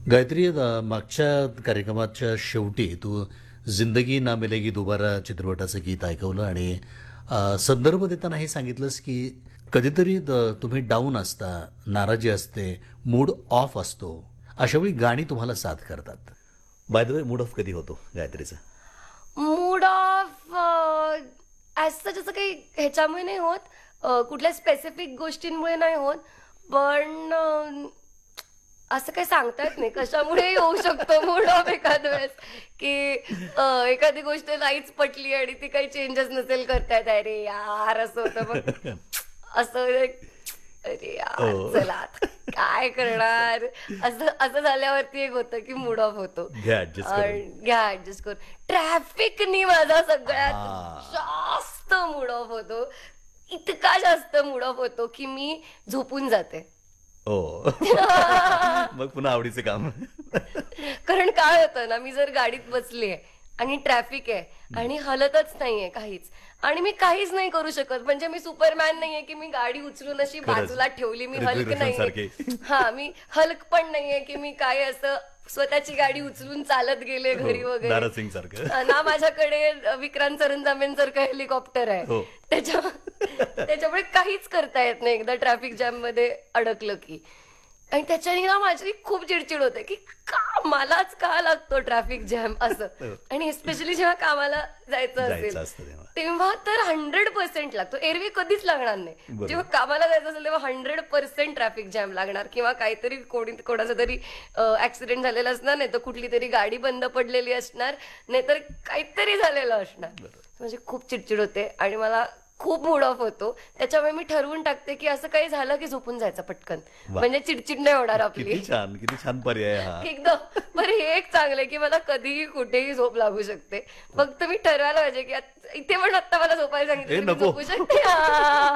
गायत्री, मागच्या कार्यक्रमाच्या शेवटी तू जिंदगी ना मिलेगी दोबारा चित्रपटाचं गीत ऐकवलं आणि संदर्भ देताना हे सांगितलंस की कधीतरी तुम्ही डाऊन असता, नाराजी असते, मूड ऑफ असतो, अशावेळी गाणी तुम्हाला साथ करतात. By the way, mood off कधी होतो गायत्रीचा? मूड ऑफ ॲज सच काही ह्याच्यामुळे नाही होत, कुठल्या स्पेसिफिक गोष्टींमुळे नाही होत, पण असं काही सांगता येत नाही कशामुळे येऊ शकतो मूड ऑफ एखाद वेळेस, की एखादी गोष्ट नाहीच पटली आणि ती काही चेंजेस नसेल करतायत. अरे यार असं होतं मग असं अरे यार चला आता काय करणार, असं असं झाल्यावरती एक होतं की मूड ऑफ होतो. घ्या adjust करून. घ्या ऍडजस्ट करून. ट्रॅफिकनी माझा सगळ्यात जास्त मूड ऑफ होतो. इतका जास्त मूड ऑफ होतो की मी झोपून जाते. ओ मग पुन्हा आवडीचे काम. कारण काय होतं ना, मी जर गाडीत बसलीये आणि ट्रॅफिक आहे आणि हलतच नाहीये काहीच, आणि मी काहीच नाही करू शकत, म्हणजे मी सुपरमॅन नाहीये की मी गाडी उचलून अशी खरंच. बाजूला ठेवली, मी ऋतिक हल्क रोशन सारखे. नाहीये. हा, मी हल्क पण नाहीये की मी काय असं स्वतःची गाडी उचलून चालत गेले घरी वगैरे. दारासिंग सारखं. ना माझ्याकडे विक्रांत सरंजामेंसारखं हेलिकॉप्टर आहे. हो. त्याच्यामुळे काहीच करता येत नाही एकदा ट्रॅफिक जॅम मध्ये अडकलं की. आणि त्याच्याने ना माझी खूप चिडचिड होते की का मलाच का लागतो ट्रॅफिक जॅम असं. आणि एस्पेशली जेव्हा कामाला जायचं जायचं असेल असतं तेव्हा. तेव्हा तर 100% लागतो. एरवी कधीच लागणार नाही. बरोबर. जेव्हा कामाला जायचं असेल तेव्हा 100% ट्रॅफिक जॅम लागणार, किंवा काहीतरी कोणाचा तरी ऍक्सिडेंट झालेला असणार, नाही तर कुठली तरी गाडी बंद पडलेली असणार, नाहीतर काहीतरी झालेलं असणार. म्हणजे खूप चिडचिड होते आणि मला खूप मूड ऑफ होतो. त्याच्यामुळे मी ठरवून टाकते की असं काही झालं की झोपून जायचं पटकन, म्हणजे चिडचिड नाही होणार आपली. किती छान पर्याय हा. एकदम बरं. हे एक चांगलंय की मला कधीही कुठेही झोप लागू शकते. फक्त मी ठरवायला पाहिजे की इथे पण आता मला झोपायला सांगितलं, ए, मी नको. झोपू शकते.